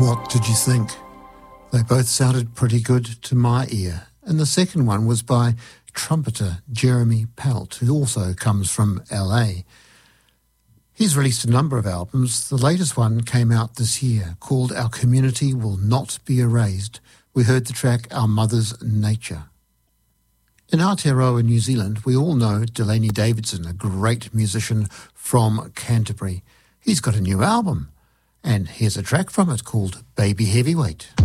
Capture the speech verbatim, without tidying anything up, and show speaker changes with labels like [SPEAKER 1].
[SPEAKER 1] What did you think? They both sounded pretty good to my ear. And the second one was by trumpeter Jeremy Pelt, who also comes from L A. He's released a number of albums. The latest one came out this year, called Our Community Will Not Be Erased. We heard the track Our Mother's Nature. In Aotearoa, New Zealand, we all know Delaney Davidson, a great musician from Canterbury. He's got a new album, and here's a track from it called Baby Heavyweight.